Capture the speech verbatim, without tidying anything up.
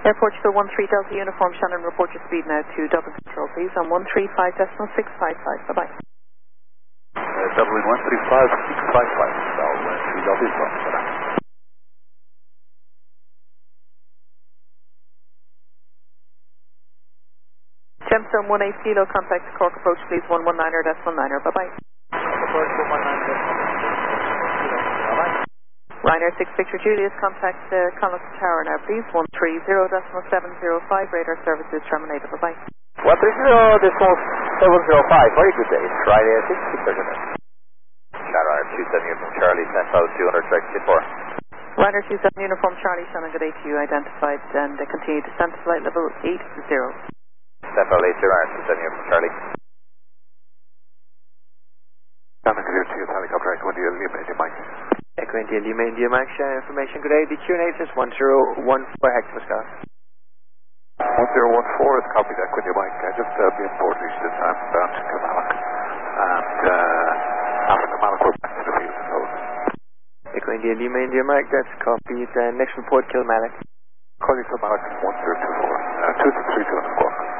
Air Portugal one three Delta Uniform Shannon, report your speed now to Dublin Control, please, on one three five decimal six five five. Bye-bye. Uh, Dublin one three five six five five, Dublin one three Delta Uniform, bye-bye. Gemstone one eight Kilo, contact Cork approach, please, one one niner decimal niner, bye-bye. Approach one one nine decimal bye-bye. Ryanair six Victor Julius, contact uh, Connaught Tower now, please, one three zero decimal seven zero five, radar services terminated, bye-bye. one three zero decimal seven zero five, very good day, it's Friday at six, Victor Julius. Ryanair two seven Uniform Charlie, sent out two hundred, track two four. Ryanair two seven Uniform Charlie, Shannon, good day to you, identified, and uh, continue descent to flight level eight zero. Central eight zero, two seven Uniform Charlie. Shannon, good day to you, helicopter, Echo India, Lima, India Mike. Echo India, Lima, India Mike, Shannon, information, good day, the Q N A is one zero one four Hector, Scott. one zero one four is copied, Echo India Mike. I just uh, be informed this time bound to Kilmallock. And uh, after Kilmallock, we're back to the field. So. Echo India, Lima, India Mike, that's copied. Uh, next report, Kilmallock. Calling Kilmallock one zero two four, uh, two three two four.